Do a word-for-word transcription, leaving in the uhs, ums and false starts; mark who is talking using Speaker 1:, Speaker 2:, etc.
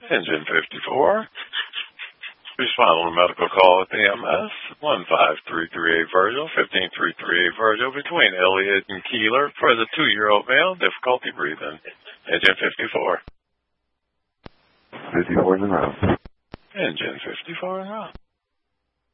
Speaker 1: Engine fifty-four. Respond to a medical call at A M S one five three three eight Virgil, fifteen three three eight Virgil, between Elliott and Keeler for the two-year-old male, difficulty breathing. Engine fifty-four.
Speaker 2: fifty-four in the route.
Speaker 1: Engine fifty-four in route.